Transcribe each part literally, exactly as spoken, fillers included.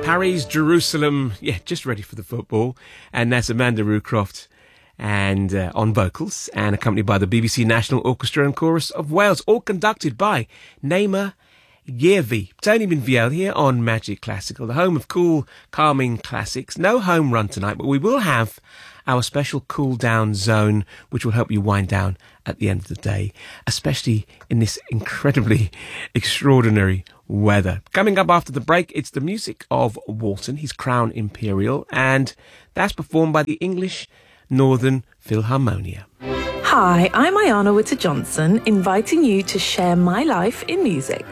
Paris, Jerusalem, yeah, just ready for the football. And that's Amanda Rucroft and uh, on vocals, and accompanied by the B B C National Orchestra and Chorus of Wales, all conducted by Naima Yevi. Tony Minviel here on Magic Classical, the home of cool, calming classics. No home run tonight, but we will have our special cool down zone, which will help you wind down at the end of the day, especially in this incredibly extraordinary weather. Coming up after the break, it's the music of Walton, his Crown Imperial, and that's performed by the English Northern Philharmonia. Hi, I'm Ayana Witter-Johnson, inviting you to share my life in music.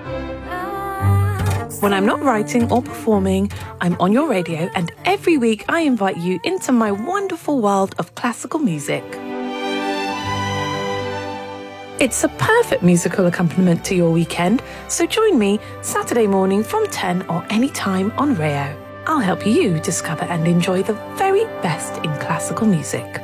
When I'm not writing or performing, I'm on your radio, and every week I invite you into my wonderful world of classical music. It's a perfect musical accompaniment to your weekend, so join me Saturday morning from ten or any time on Rayo. I'll help you discover and enjoy the very best in classical music.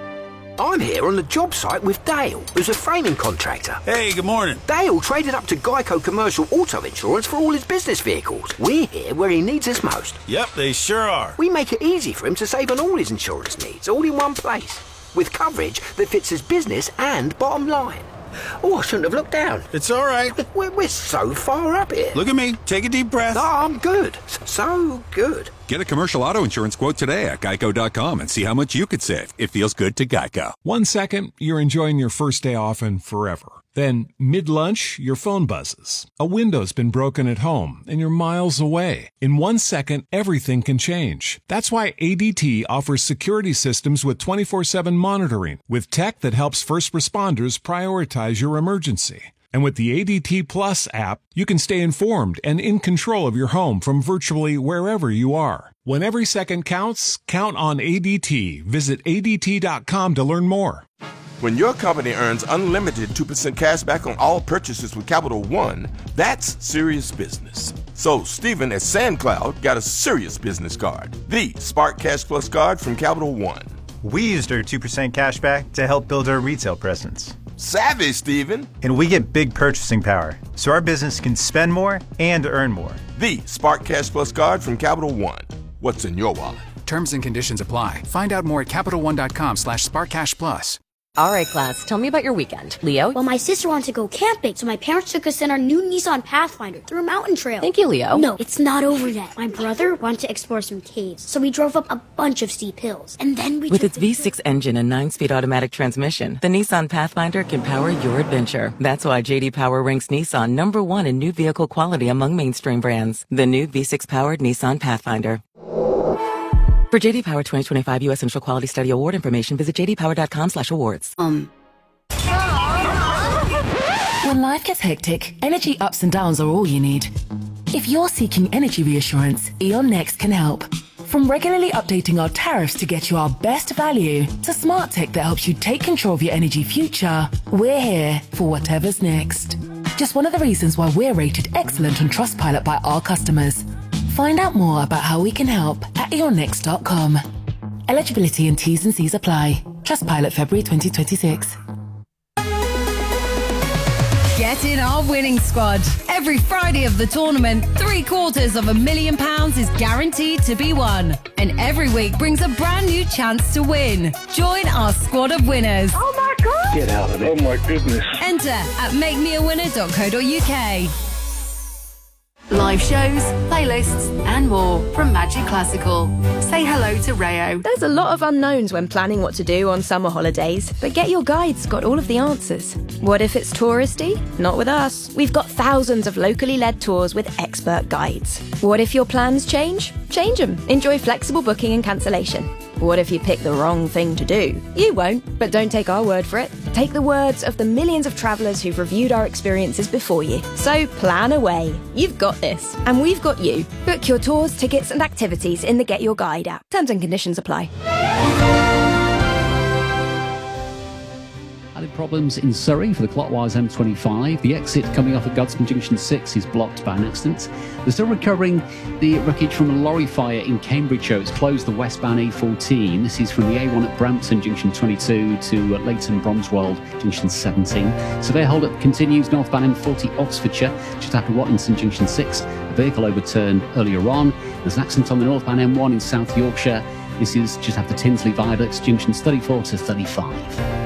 I'm here on the job site with Dale, who's a framing contractor. Hey, good morning. Dale traded up to Geico Commercial Auto Insurance for all his business vehicles. We're here where he needs us most. Yep, they sure are. We make it easy for him to save on all his insurance needs, all in one place, with coverage that fits his business and bottom line. Oh, I shouldn't have looked down. It's all right. We're, we're so far up here. Look at me. Take a deep breath. Oh, I'm good. So good. Get a commercial auto insurance quote today at geico dot com and see how much you could save. It feels good to Geico. One second, you're enjoying your first day off and forever. Then, mid-lunch, your phone buzzes. A window's been broken at home, and you're miles away. In one second, everything can change. That's why A D T offers security systems with twenty-four seven monitoring, with tech that helps first responders prioritize your emergency. And with the A D T Plus app, you can stay informed and in control of your home from virtually wherever you are. When every second counts, count on A D T. Visit A D T dot com to learn more. When your company earns unlimited two percent cash back on all purchases with Capital One, that's serious business. So Stephen at SandCloud got a serious business card, the Spark Cash Plus card from Capital One. We used our two percent cash back to help build our retail presence. Savvy, Stephen. And we get big purchasing power, so our business can spend more and earn more. The Spark Cash Plus card from Capital One. What's in your wallet? Terms and conditions apply. Find out more at Capital One dot com slash Spark Cash Plus. All right, class, tell me about your weekend. Leo? Well, my sister wanted to go camping, so my parents took us in our new Nissan Pathfinder through a mountain trail. Thank you, Leo. No, it's not over yet. My brother wanted to explore some caves, so we drove up a bunch of steep hills. And then we With took its V six engine and nine-speed automatic transmission, the Nissan Pathfinder can power your adventure. That's why J D Power ranks Nissan number one in new vehicle quality among mainstream brands. The new V six-powered Nissan Pathfinder. For J D Power twenty twenty-five U S Central Quality Study Award information, visit j d power dot com slash awards. Um... When life gets hectic, energy ups and downs are all you need. If you're seeking energy reassurance, E.ON Next can help. From regularly updating our tariffs to get you our best value, to smart tech that helps you take control of your energy future, we're here for whatever's next. Just one of the reasons why we're rated excellent on Trustpilot by our customers. Find out more about how we can help at e on next dot com. Eligibility and T's and C's apply. Trustpilot February twenty twenty-six. Get in our winning squad. Every Friday of the tournament, three quarters of a million pounds is guaranteed to be won. And every week brings a brand new chance to win. Join our squad of winners. Oh my God! Get out of it. Oh my goodness. Enter at make me a winner dot co dot u k. Live shows, playlists, and more from Magic Classical. Say hello to Rayo. There's a lot of unknowns when planning what to do on summer holidays, but Get Your Guide's got all of the answers. What if it's touristy? Not with us. We've got thousands of locally led tours with expert guides. What if your plans change? Change them. Enjoy flexible booking and cancellation. What if you pick the wrong thing to do? You won't, but don't take our word for it. Take the words of the millions of travellers who've reviewed our experiences before you. So plan away. You've got this, and we've got you. Book your tours, tickets and activities in the Get Your Guide app. Terms and conditions apply. Problems in Surrey for the clockwise M twenty-five. The exit coming off at Godstone Junction six is blocked by an accident. They're still recovering the wreckage from a lorry fire in Cambridgeshire. It's closed the westbound A fourteen. This is from the A one at Brampton Junction twenty-two to Leighton Bromswold Junction seventeen. Severe hold-up continues northbound M forty Oxfordshire, just after Watlinson Junction six. A vehicle overturned earlier on. There's an accident on the northbound M one in South Yorkshire. This is just after Tinsley Viaducts, Junctions thirty-four to thirty-five.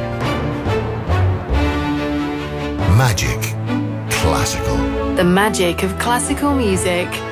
Magic Classical. The magic of classical music.